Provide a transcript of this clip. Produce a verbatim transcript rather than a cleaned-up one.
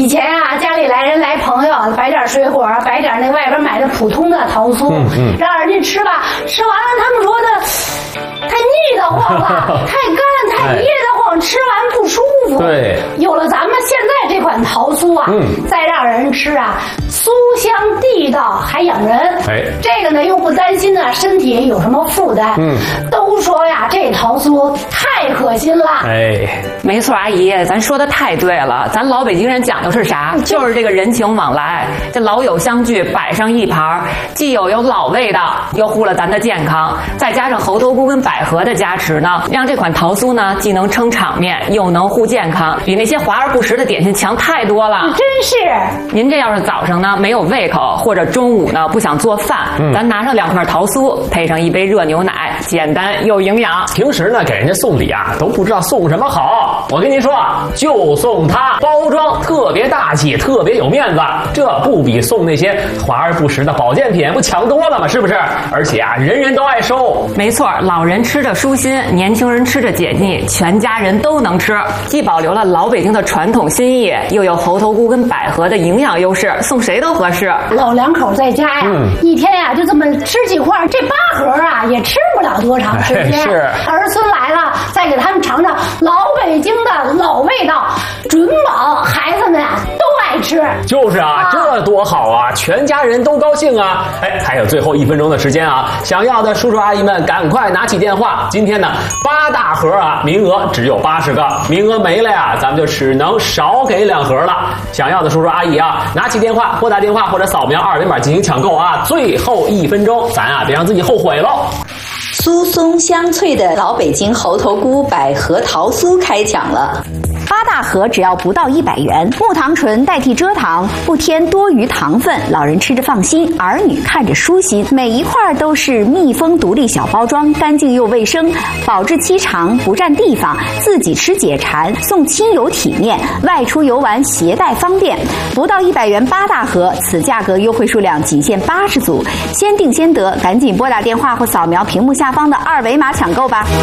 以前啊，家里来人来朋友，摆点水果，摆点那外边买的普通的桃酥，嗯嗯、让人家吃吧。吃完了，他们说的太腻得慌了，太干太噎得慌，吃完不舒服。 对， 有了咱们现在这款桃酥啊，嗯、再让人吃啊，酥香地道还养人。 哎， 这个呢又不担心呢身体有什么负担。嗯，都说呀，这桃酥太可心了。 哎， 没错，阿姨，咱说的太对了。咱老北京人讲究是啥？就是这个人情往来，这老友相聚，摆上一盘，既有有老味道，又护了咱的健康，再加上猴头菇跟百合的加持呢，让这款桃酥呢既能撑场面，又能护健康，比那些华而不实的点心强太多了。 真是。 您这要是早上呢没有胃口，或者中午呢不想做饭，嗯、咱拿上两块桃酥，配上一杯热牛奶，简单又营养。 平时呢给人家送礼啊，都不知道送什么好。我跟您说啊，就送它，包装特别大气，特别有面子，这不比送那些华而不实的保健品不强多了吗？是不是？而且啊，人人都爱收。 没错，老人吃着舒心，年轻人吃着解腻，全家人都能吃，既保留了老北京的传统心意，又有猴头菇跟百合的营养优势，送谁都合适。 老两口在家呀，嗯、一天呀就这么吃几块，这八盒啊也吃不了多长时间。 是， 儿孙来了，再给他们尝尝老北京的老味道，准保孩子们啊都爱吃。 就是啊，啊这多好啊，全家人都高兴啊！哎，还有最后一分钟的时间啊，想要的叔叔阿姨们赶快拿起电话。今天呢，八大盒啊，名额只有八十个，名额没了呀，咱们就只能少给两盒了。想要的叔叔阿姨啊，拿起电话，拨打电话或者扫描二维码进行抢购啊！最后一分钟，咱啊别让自己后悔喽。 酥松香脆的老北京猴头菇百合桃酥开抢了。八大盒只要不到一百元，木糖醇代替蔗糖，不添多余糖分，老人吃着放心，儿女看着舒心。每一块都是密封独立小包装，干净又卫生，保质期长，不占地方，自己吃解馋，送亲友体面，外出游玩携带方便。不到一百元八大盒，此价格优惠数量仅限八十组，先订先得，赶紧拨打电话或扫描屏幕下方的二维码抢购吧。